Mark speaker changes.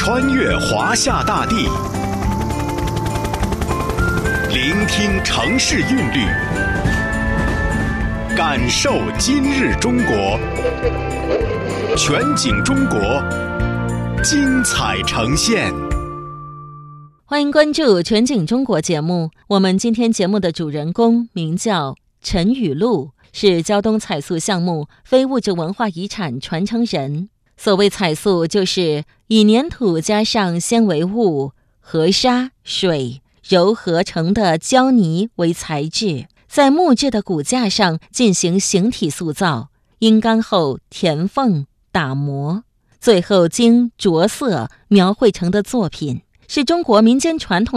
Speaker 1: 穿越华夏大地，聆听城市韵律，感受今日中国。全景中国，精彩呈现。
Speaker 2: 欢迎关注全景中国节目。我们今天节目的主人公名叫陈雨露，是胶东彩塑项目非物质文化遗产传承人。所谓彩塑，就是以粘土加上纤维物、河沙、水揉合成的胶泥为材质，在木质的骨架上进行形体塑造，阴干后填缝打磨，最后经着色描绘成的作品，是中国民间传统